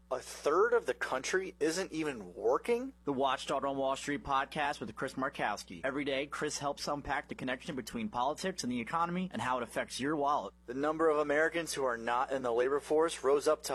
A third of the country isn't even working? The Watchdog on Wall Street podcast with Chris Markowski. Every day, Chris helps unpack the connection between politics and the economy and how it affects your wallet. The number of Americans who are not in the labor force rose up to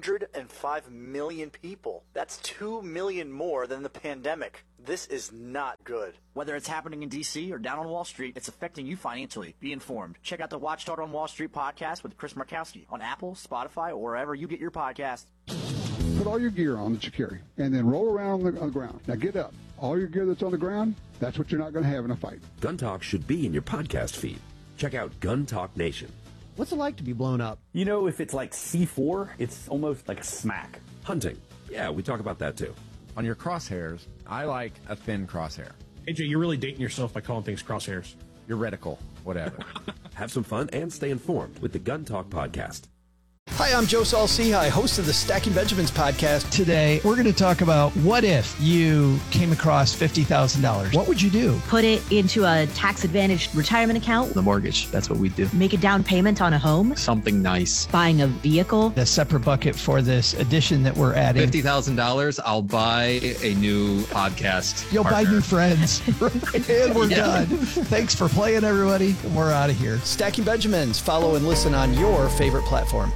105 million people. That's 2 million more than the pandemic. This is not good. Whether it's happening in D.C. or down on Wall Street, it's affecting you financially. Be informed. Check out the Watchdog on Wall Street podcast with Chris Markowski on Apple, Spotify, or wherever you get your podcast. Put all your gear on that you carry, and then roll around on the ground. Now get up. All your gear that's on the ground, that's what you're not going to have in a fight. Gun Talk should be in your podcast feed. Check out Gun Talk Nation. What's it like to be blown up? You know, if it's like C4, it's almost like a smack. Hunting. Yeah, we talk about that too. On your crosshairs, I like a thin crosshair. AJ, you're really dating yourself by calling things crosshairs. Your reticle, whatever. Have some fun and stay informed with the Gun Talk podcast. Hi, I'm Joe Saul-Sehy, host of the Stacking Benjamins podcast. Today, we're going to talk about what if you came across $50,000? What would you do? Put it into a tax-advantaged retirement account. The mortgage, that's what we do. Make a down payment on a home. Something nice. Buying a vehicle. A separate bucket for this addition that we're adding. $50,000, I'll buy a new podcast. You'll partner. buy new friends. And we're done. Thanks for playing, everybody. And we're out of here. Stacking Benjamins. Follow and listen on your favorite platform.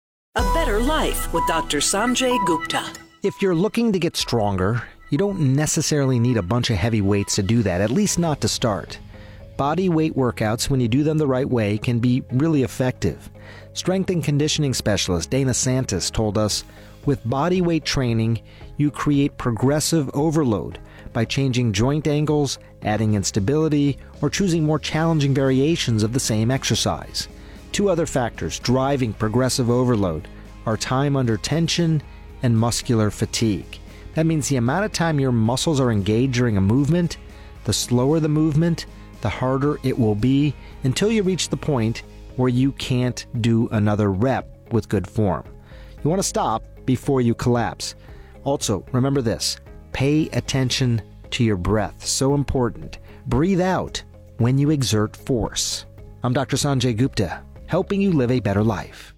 A Better Life with Dr. Sanjay Gupta. If you're looking to get stronger, you don't necessarily need a bunch of heavy weights to do that, at least not to start. Body weight workouts, when you do them the right way, can be really effective. Strength and conditioning specialist Dana Santis told us, with body weight training, you create progressive overload by changing joint angles, adding instability, or choosing more challenging variations of the same exercise. Two other factors driving progressive overload are time under tension and muscular fatigue. That means the amount of time your muscles are engaged during a movement, the slower the movement, the harder it will be until you reach the point where you can't do another rep with good form. You want to stop before you collapse. Also, remember this, pay attention to your breath. So important. Breathe out when you exert force. I'm Dr. Sanjay Gupta, helping you live a better life.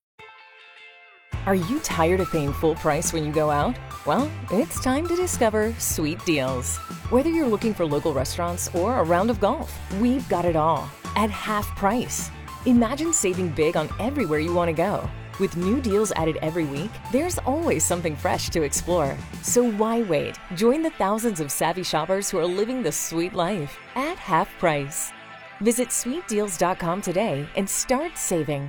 Are you tired of paying full price when you go out? Well, it's time to discover Sweet Deals. Whether you're looking for local restaurants or a round of golf, we've got it all at half price. Imagine saving big on everywhere you want to go. With new deals added every week, there's always something fresh to explore. So why wait? Join the thousands of savvy shoppers who are living the sweet life at half price. Visit sweetdeals.com today and start saving.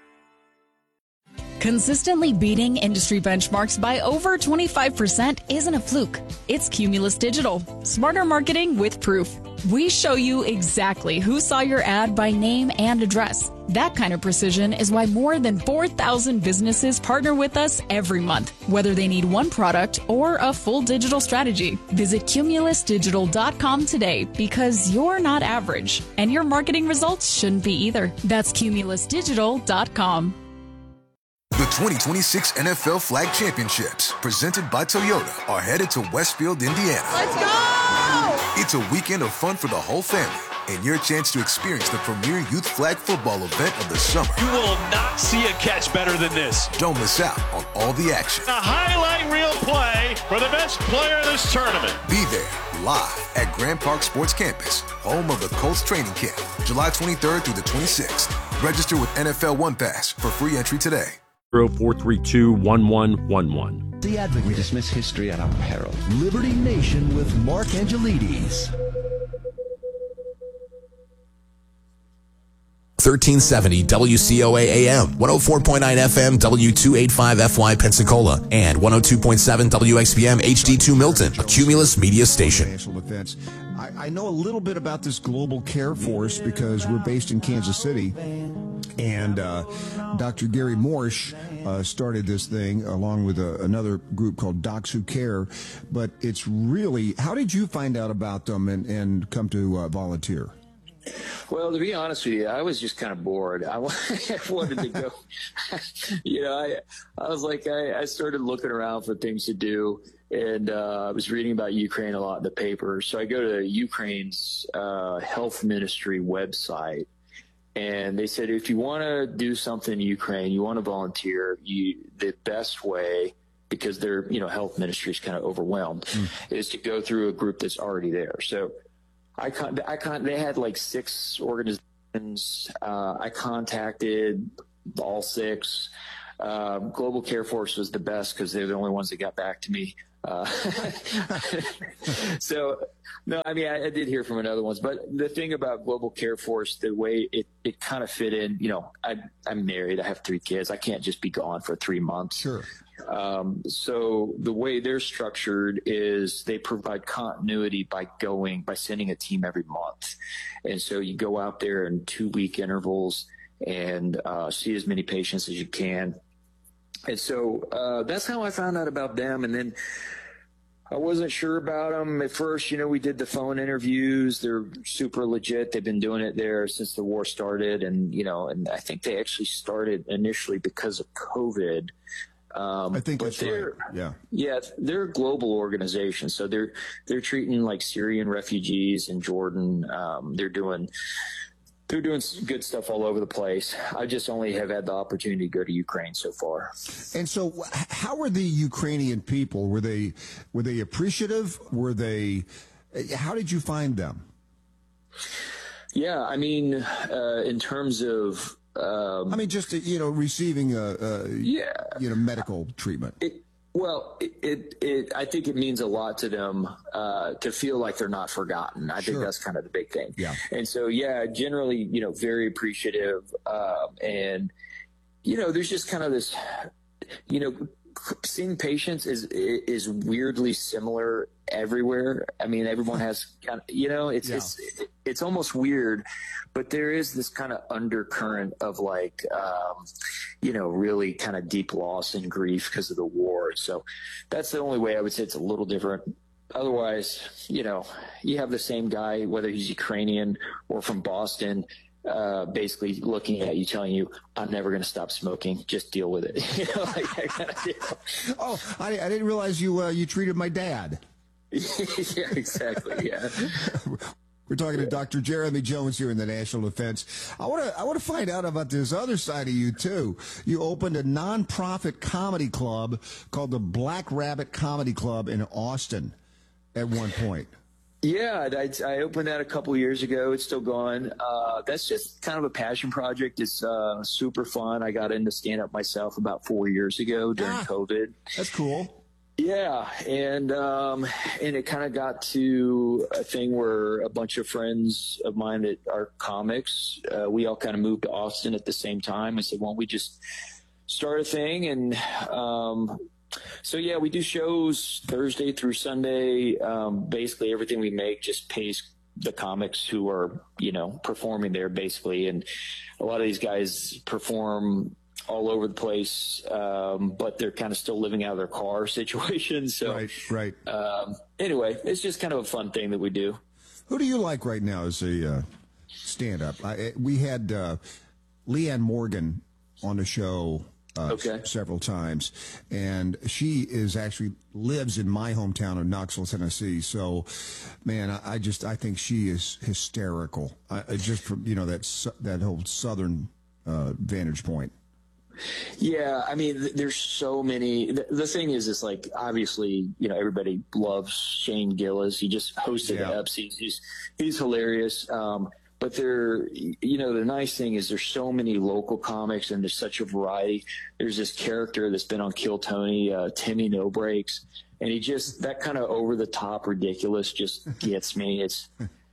Consistently beating industry benchmarks by over 25% isn't a fluke. It's Cumulus Digital. Smarter marketing with proof. We show you exactly who saw your ad by name and address. That kind of precision is why more than 4,000 businesses partner with us every month, whether they need one product or a full digital strategy. Visit cumulusdigital.com today because you're not average, and your marketing results shouldn't be either. That's cumulusdigital.com. The 2026 NFL Flag Championships, presented by Toyota, are headed to Westfield, Indiana. Let's go! It's a weekend of fun for the whole family and your chance to experience the premier youth flag football event of the summer. You will not see a catch better than this. Don't miss out on all the action. A highlight reel play for the best player in this tournament. Be there live at Grand Park Sports Campus, home of the Colts training camp, July 23rd through the 26th. Register with NFL One Pass for free entry today. 0432-1111. The Advocate. We dismiss history at our peril. Liberty Nation with Mark Angelides. 1370 WCOA AM, 104.9 FM W285FY Pensacola, and 102.7 WXBM HD2 Milton, a Cumulus media station. Financial defense. I know a little bit about this Global Care Force because we're based in Kansas City, and Dr. Gary Morsch started this thing along with another group called Docs Who Care. But it's really, how did you find out about them and come to volunteer? Well, to be honest with you, I was just kind of bored. I wanted to go. I was like, I started looking around for things to do, and I was reading about Ukraine a lot in the paper. So I go to Ukraine's health ministry website, and they said, if you want to do something in Ukraine, you want to volunteer, the best way because their, health ministry is kind of overwhelmed, is to go through a group that's already there. So they had like 6 organizations. I contacted all 6. Global Care Force was the best because they're the only ones that got back to me. So, no, I mean, I did hear from another ones, but the thing about Global Care Force, the way it kind of fit in, I'm married, I have 3 kids. I can't just be gone for 3 months. Sure. So the way they're structured is they provide continuity by sending a team every month. And so you go out there in 2-week intervals and see as many patients as you can. And so that's how I found out about them. And then I wasn't sure about them at first. We did the phone interviews. They're super legit. They've been doing it there since the war started. And, and I think they actually started initially because of COVID. I think that's right. Yeah. Yeah. They're a global organization. So they're treating like Syrian refugees in Jordan. They're doing good stuff all over the place. I just only have had the opportunity to go to Ukraine so far. And so how were the Ukrainian people? Were they appreciative? How did you find them? Yeah. I mean, in terms of, just, receiving medical treatment. I think it means a lot to them to feel like they're not forgotten. I think that's kind of the big thing. Yeah. And so, generally, very appreciative. And, there's just kind of this, seeing patients is weirdly similar everywhere. I mean, everyone has kind of, it's almost weird, but there is this kind of undercurrent of like, really kind of deep loss and grief because of the war. So that's the only way I would say it's a little different. Otherwise, you have the same guy, whether he's Ukrainian or from Boston, basically looking at you, telling you, I'm never going to stop smoking. Just deal with it. Like that kind of deal. Oh, I didn't realize you treated my dad. Yeah, exactly. Yeah. We're talking to Dr. Jeremy Jones here in the National Defense. I want to find out about this other side of you too. You opened a nonprofit comedy club called the Black Rabbit Comedy Club in Austin at one point. Yeah, I opened that a couple years ago. It's still going. That's just kind of a passion project. It's super fun. I got into stand-up myself about 4 years ago during COVID. That's cool. Yeah, and it kind of got to a thing where a bunch of friends of mine that are comics, we all kind of moved to Austin at the same time. I said, why don't we just start a thing? And so, yeah, we do shows Thursday through Sunday. Basically, everything we make just pays the comics who are, performing there, basically. And a lot of these guys perform all over the place, but they're kind of still living out of their car situation. So, right. Anyway, it's just kind of a fun thing that we do. Who do you like right now as a stand-up? We had Leanne Morgan on the show several times, and she actually lives in my hometown of Knoxville, Tennessee. So, man, I think she is hysterical. Just from that whole Southern vantage point. Yeah, I mean, there's so many. The thing is, it's like, obviously, everybody loves Shane Gillis. He just hosted the Epsies. He's hilarious. But the nice thing is there's so many local comics and there's such a variety. There's this character that's been on Kill Tony, Timmy No Breaks, and that kind of over the top ridiculous just gets me. It's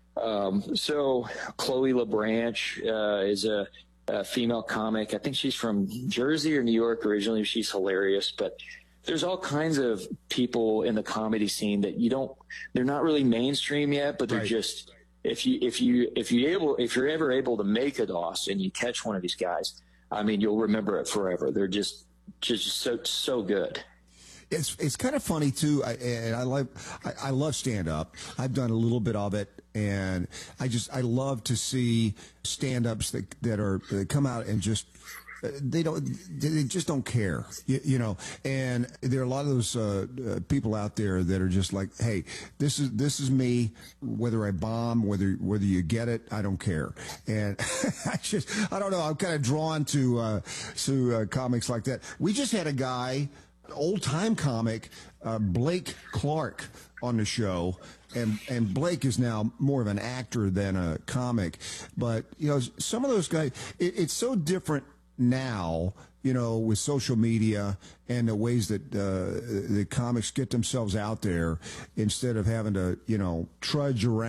so Chloe LeBranch is a female comic. I think she's from Jersey or New York originally. She's hilarious, but there's all kinds of people in the comedy scene that they're not really mainstream yet, but they're just, if you're ever able to make a DOS and you catch one of these guys, I mean, you'll remember it forever. They're just so good. It's kind of funny too, I love stand up. I've done a little bit of it, and I love to see stand ups that come out and just they just don't care, and there are a lot of those people out there that are just like, hey, this is me, whether I bomb, whether you get it, I don't care. And I don't know, I'm kind of drawn to comics like that. We just had a guy old-time comic Blake Clark on the show, and Blake is now more of an actor than a comic. But, some of those guys, it's so different now, with social media and the ways that the comics get themselves out there instead of having to, trudge around.